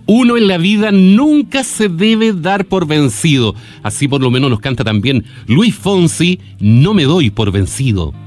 Uno en la vida nunca se debe dar por vencido. Así por lo menos nos canta también Luis Fonsi, No me doy por vencido.